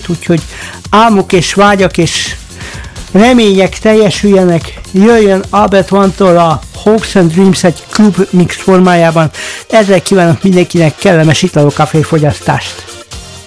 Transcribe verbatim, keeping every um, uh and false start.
adást, úgyhogy álmok és vágyak és remények teljesüljenek, jöjjön Albert One-tól a Hopes and Dreams egy klub mix formájában. Ezzel kívánok mindenkinek kellemes italokafé fogyasztást.